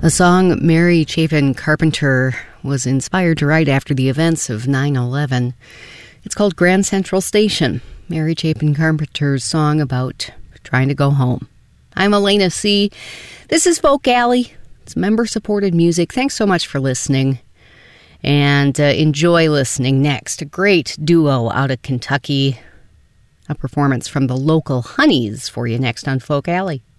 A song Mary Chapin Carpenter was inspired to write after the events of 9/11. It's called Grand Central Station, Mary Chapin Carpenter's song about trying to go home. I'm Elena C. This is Folk Alley. It's member-supported music. Thanks so much for listening. And enjoy listening next. A great duo out of Kentucky. A performance from the local Honeys for you next on Folk Alley.